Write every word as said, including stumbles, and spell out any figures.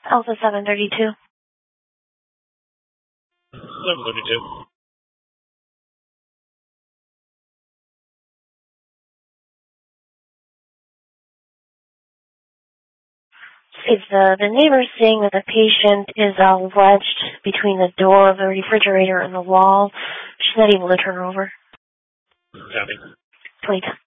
Alpha seven thirty-two. seven thirty-two. Is uh, the neighbor saying that the patient is uh, wedged between the door of the refrigerator and the wall? She's not able to turn over. Copy. twenty ten.